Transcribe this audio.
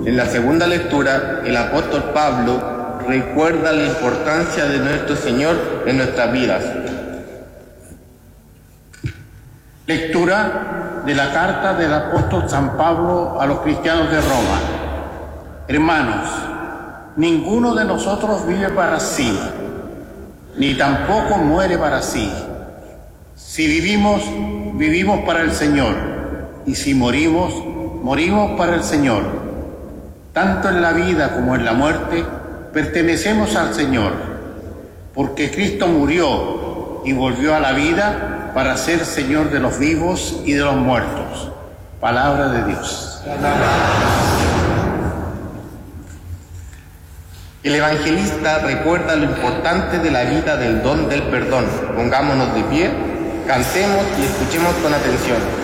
En la segunda lectura, el apóstol Pablo recuerda la importancia de nuestro Señor en nuestras vidas. Lectura de la carta del apóstol San Pablo a los cristianos de Roma. Hermanos, ninguno de nosotros vive para sí, ni tampoco muere para sí. Si vivimos, vivimos para el Señor, y si morimos, morimos para el Señor. Tanto en la vida como en la muerte, pertenecemos al Señor, porque Cristo murió y volvió a la vida para ser Señor de los vivos y de los muertos. Palabra de Dios. El evangelista recuerda lo importante de la vida del don del perdón. Pongámonos de pie, cantemos y escuchemos con atención.